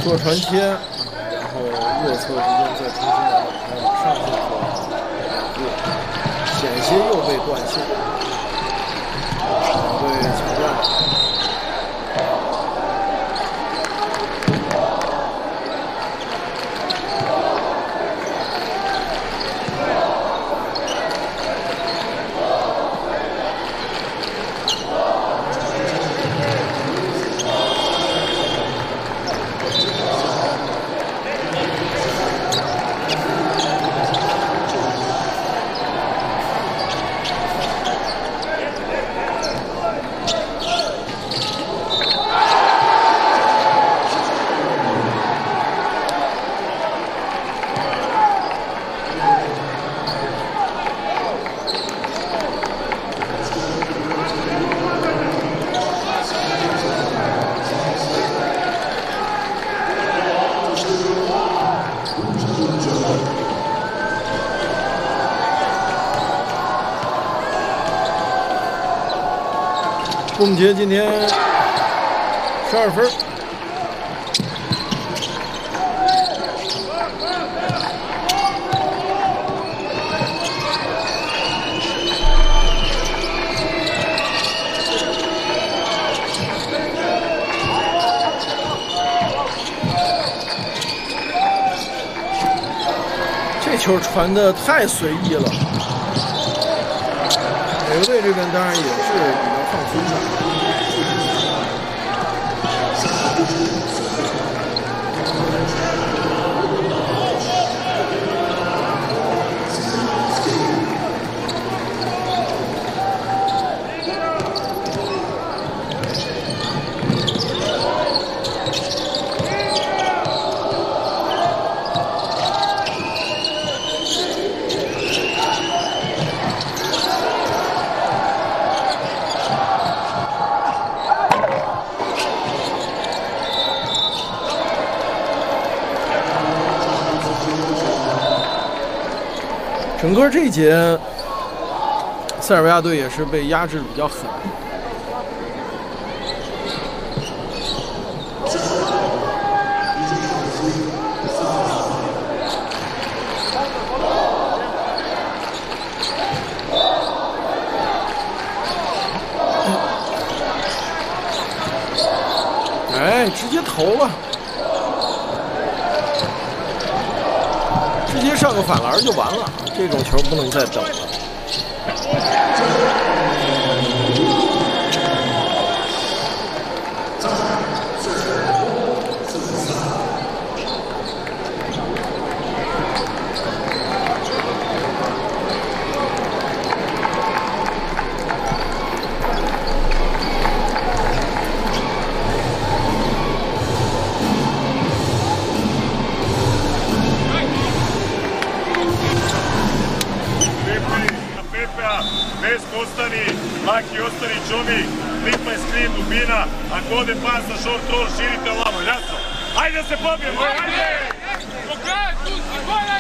做传切，然后右侧之间再重新来往上侧2步，险些又被断线。两队抢断。 郭梦洁今天12分。这球传的太随意了。美国队这边当然也是比较放松的。 整个这一节，塞尔维亚队也是被压制比较狠。哎，直接投了。 直接上个反篮就完了，这种球不能再等了。 Laki ostani Džumi, Lipa je screen, dubina, ako ode pas sa short roll, širite lamo, jasno? Ajde da se pobijemo, ajde! Do kraja, tu,